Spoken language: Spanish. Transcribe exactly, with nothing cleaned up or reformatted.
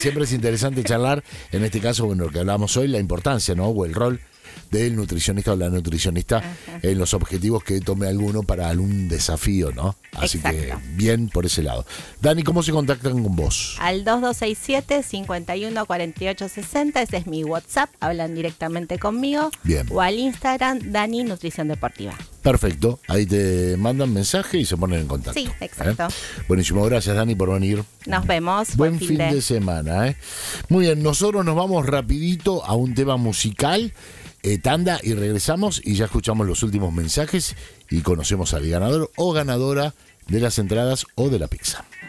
Siempre es interesante charlar, en este caso, bueno, lo que hablamos hoy, la importancia, ¿no? O el rol del nutricionista o la nutricionista Ajá. en los objetivos que tome alguno para algún desafío, ¿no? Así Exacto. que bien por ese lado. Dani, ¿cómo se contactan con vos? Al dos dos seis siete, cinco uno cuatro ocho seis cero, ese es mi WhatsApp, hablan directamente conmigo. Bien. O al Instagram, Dani Nutrición Deportiva. Perfecto, ahí te mandan mensaje y se ponen en contacto. Sí, exacto. ¿Eh? Buenísimo, gracias Dani por venir. Nos vemos. Buen, buen fin, fin de... de semana. ¿eh? Muy bien, nosotros nos vamos rapidito a un tema musical. Eh, tanda y regresamos y ya escuchamos los últimos mensajes y conocemos al ganador o ganadora de las entradas o de la pizza.